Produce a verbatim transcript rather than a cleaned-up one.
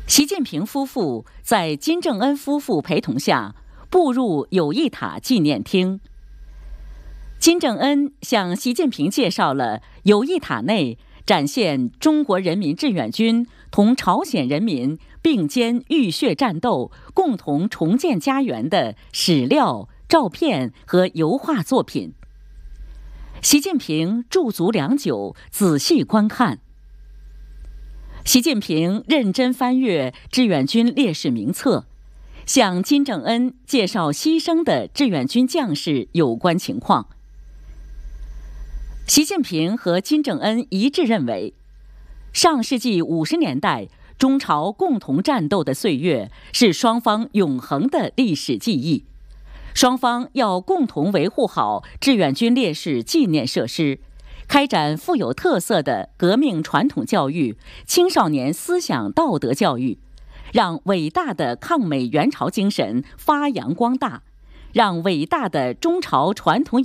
习近平夫妇在金正恩夫妇陪同下步入友谊塔纪念厅。金正恩向习近平介绍了友谊塔内展现中国人民志愿军同朝鲜人民并肩浴血战斗、共同重建家园的史料、照片和油画作品。习近平驻足良久，仔细观看。习近平认真翻阅志愿军烈士名册，向金正恩介绍牺牲的志愿军将士有关情况。习近平和金正恩一致认为，上世纪五十年代中朝共同战斗的岁月是双方永恒的历史记忆，双方要共同维护好志愿军烈士纪念设施，开展富有特色的革命传统教育、青少年思想道德教育，让伟大的抗美援朝精神发扬光大，让伟大的中朝传统